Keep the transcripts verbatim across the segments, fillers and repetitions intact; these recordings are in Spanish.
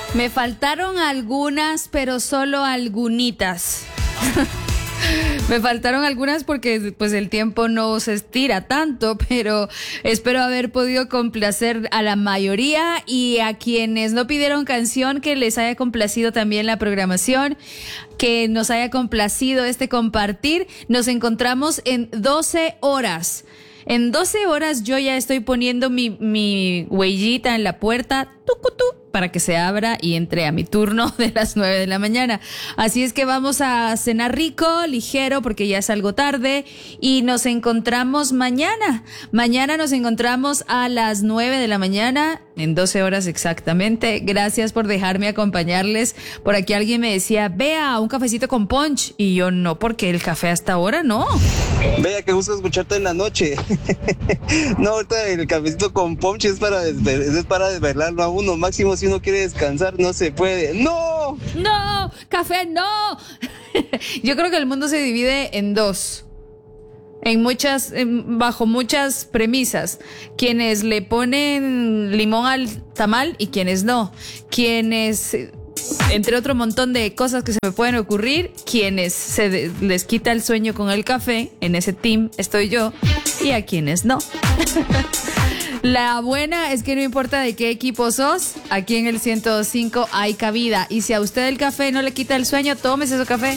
Me faltaron algunas, pero solo algunitas. Me faltaron algunas porque pues el tiempo no se estira tanto, pero espero haber podido complacer a la mayoría, y a quienes no pidieron canción, que les haya complacido también la programación, que nos haya complacido este compartir. Nos encontramos en doce horas. En doce horas yo ya estoy poniendo mi, mi huellita en la puerta, tucutú, para que se abra y entre a mi turno de las nueve de la mañana. Así es que vamos a cenar rico, ligero, porque ya es algo tarde, y nos encontramos mañana. Mañana nos encontramos a las nueve de la mañana, en doce horas exactamente. Gracias por dejarme acompañarles. Por aquí alguien me decía, vea, un cafecito con punch. Y yo, no, porque el café hasta ahora no. Vea, que gusto escucharte en la noche. No, ahorita el cafecito con punch es para, desver- es para desvelarlo a uno. Máximo, si uno quiere descansar, no se puede. ¡No! ¡No! ¡Café, no! Yo creo que el mundo se divide en dos. En muchas, en, bajo muchas premisas. Quienes le ponen limón al tamal y quienes no. Quienes, entre otro montón de cosas que se me pueden ocurrir, quienes se de, les quita el sueño con el café, en ese team estoy yo, y a quienes no. La buena es que no importa de qué equipo sos, aquí en el ciento dos punto cinco hay cabida. Y si a usted el café no le quita el sueño, tómese su café,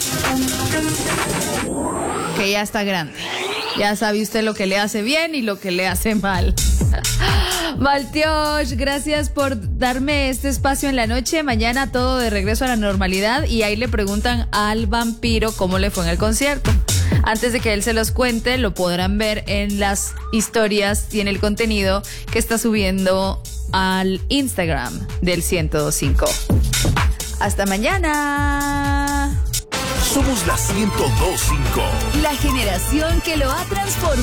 que ya está grande. Ya sabe usted lo que le hace bien y lo que le hace mal. Maltiosh, gracias por darme este espacio en la noche. Mañana todo de regreso a la normalidad, y ahí le preguntan al vampiro cómo le fue en el concierto. Antes de que él se los cuente, lo podrán ver en las historias y en el contenido que está subiendo al Instagram del ciento dos punto cinco. Hasta mañana. Somos la ciento dos punto cinco. La generación que lo ha transformado.